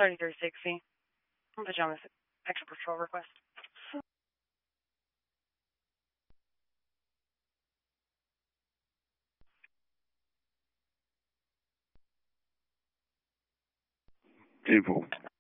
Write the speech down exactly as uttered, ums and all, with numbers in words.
thirty-three sixty. I'm put you on this extra patrol request. People.